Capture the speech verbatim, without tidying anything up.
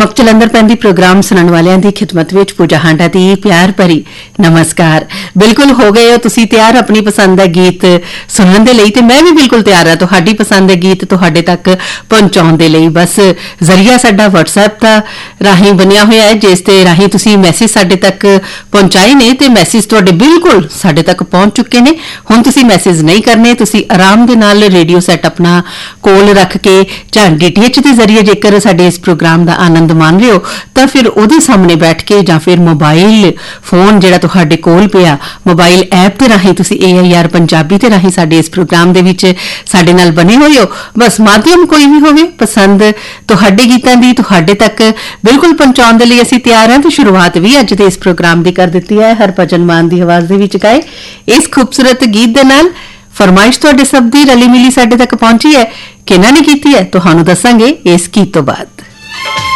चमक चलंदर पैंदी प्रोग्राम सुनने वालियां दी खिदमत विच पूजा हांडा दी प्यार भरी नमस्कार। बिल्कुल हो गए हो तुसी तैयार अपनी पसंद दा गीत सुनने दे लई ते मैं भी बिल्कुल तैयार हां तुहाडी पसंद दे गीत तुहाडे तक पहुंचाउण दे लई। बस जरिया साडा WhatsApp दा राहीं बनिया होया है जिस ते राहीं तुसी मैसेज साडे तक पहुंचाए ने ते मैसेज तुहाडे बिल्कुल साडे तक पहुंच चुके ने। हुण तुसी मैसेज नहीं करने, तुसी आराम दे नाल रेडियो सैट अपना कोल रख के जां डीटीएच दे जरिए जेकर साडे इस प्रोग्राम दा आनंद मान रहे हो तो फिर उहदे सामने बैठ के जां फिर मोबाइल फोन जिहड़ा तुहाडे कोल पिया मोबाइल ऐप ते राहीं तुसी ए आई आर पंजाबी ते राहीं साडे इस प्रोग्राम दे विच साडे नाल बने होए हो। बस माध्यम कोई भी होवे पसंद तुहाडे गीतां दी तुहाडे तक बिल्कुल पहुंचाउण दे लई असीं तैयार हां। ते शुरुआत भी अज दे इस प्रोग्राम दी कर दित्ती है हरभजन मान दी आवाज़ दे विच गाए इस खूबसूरत गीत दे नाल। फरमाइश तुहाडे सब दी रली मिली साडे तक पहुंची है, किन्हां ने कीती है तुहानूं दस्सांगे इस गीत तो बाद।